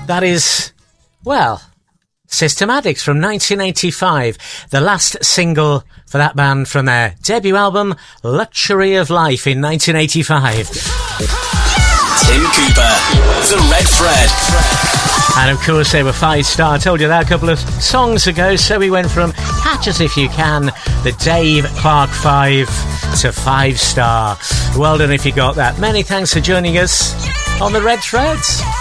That is, well, Systematics from 1985, the last single for that band from their debut album, Luxury of Life, in 1985. Tim Cooper, The Red Thread. And of course they were 5-star. I told you that a couple of songs ago. So we went from Catch Us If You Can, the Dave Clark 5, to 5-star. Well done if you got that. Many thanks for joining us on The Red Threads.